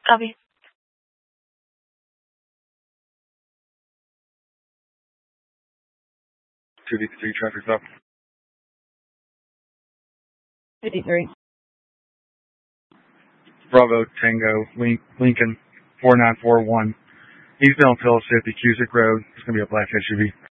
Copy. 253 traffic stop. 53. Bravo Tango Lincoln 4941. Eastbound Phillips 50 Cusick Road. It's going to be a black SUV.